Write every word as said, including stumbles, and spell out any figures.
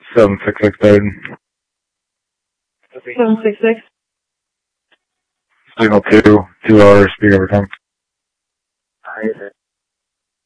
seven six six third. seven six six. Signal two, two hours, speed over time.